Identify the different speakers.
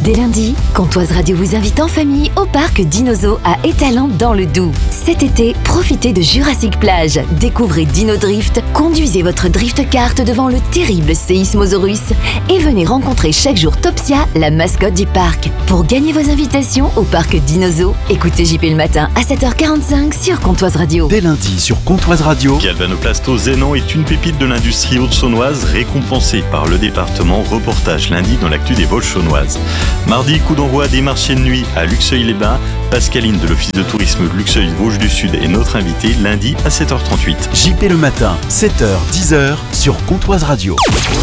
Speaker 1: Dès lundi, Comptoise Radio vous invite en famille au parc Dinozo à Étalans dans le Doubs. Cet été, profitez de Jurassic Plage, découvrez Dino Drift, conduisez votre drift kart devant le terrible Séismosaurus et venez rencontrer chaque jour Topsia, la mascotte du parc. Pour gagner vos invitations au parc Dinozo, écoutez JP le matin à 7h45 sur Comptoise Radio.
Speaker 2: Dès lundi sur Comptoise Radio,
Speaker 3: Galvanoplasto Zénan est une pépite de l'industrie haute-saônoise récompensée par le département. Reportage lundi dans l'actu des Vosges saônoises. Mardi, coup d'envoi des marchés de nuit à Luxeuil-les-Bains. Pascaline de l'Office de tourisme de Luxeuil-Vosges du Sud est notre invitée lundi à 7h38.
Speaker 2: JP le matin, 7h, 10h sur Comptoise Radio.